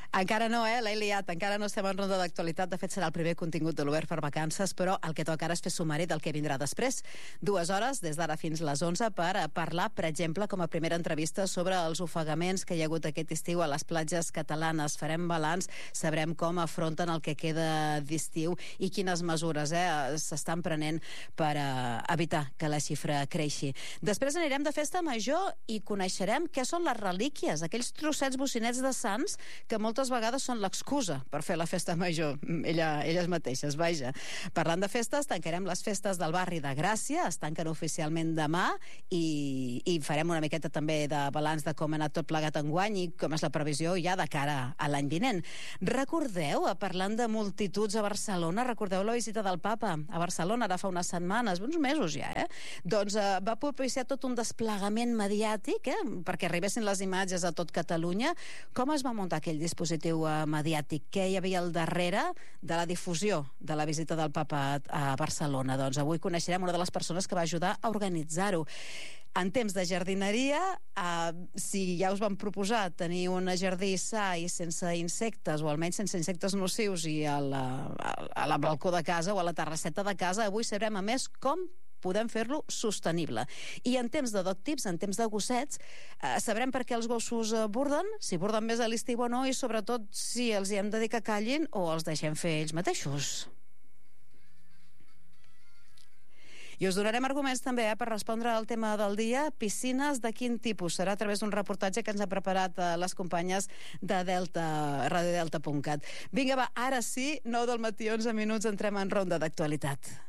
Encara no, l'he liat, encara no estem en ronda d'actualitat. De fet, serà el primer contingut de l'Obert per Vacances, però el que toca ara és fer sumari del que vindrà després. 2 hores, des d'ara fins les 11, per parlar, per exemple, com a primera entrevista sobre els ofegaments que hi ha hagut aquest estiu a les platges catalanes. Farem balanç, sabrem com afronten el que queda d'estiu i quines mesures s'estan prenent per evitar que la xifra creixi. Després anirem de festa major i coneixerem què són les relíquies, aquells trossets bocinets de sants que moltes vegades són l'excusa per fer la festa major, elles mateixes, vaja. Parlant de festes, tancarem les festes del barri de Gràcia, es tanquen oficialment demà i farem una miqueta també de balanç de com ha anat tot plegat enguany i com és la previsió ja de cara a l'any vinent. Recordeu, parlant de multituds a Barcelona, recordeu la visita del papa a Barcelona ara fa unes setmanes, uns mesos ja, Doncs va propiciar tot un desplegament mediàtic, perquè arribessin les imatges a tot Catalunya. Com es va muntar aquell dispositiu mediàtic? Què hi havia al darrere de la difusió de la visita del papa a Barcelona? Doncs avui coneixerem una de les persones que va ajudar a organitzar-ho. En temps de jardineria, si ja us van proposar tenir un jardí sa i sense insectes, o almenys sense insectes nocius, i a la balcó de casa o a la terrasseta de casa, avui sabrem a més com podem fer-lo sostenible. I en temps de dog tips, en temps de gossets, sabrem per què els gossos burden, si burden més a l'estiu o no, i sobretot si els hi hem de dir que callin o els deixem fer ells mateixos. I us donarem arguments també per respondre al tema del dia. Piscines de quin tipus? Serà a través d'un reportatge que ens ha preparat les companyes de radiodelta.cat. Vinga, va, ara sí, 9 del matí, 11 minuts, entrem en ronda d'actualitat.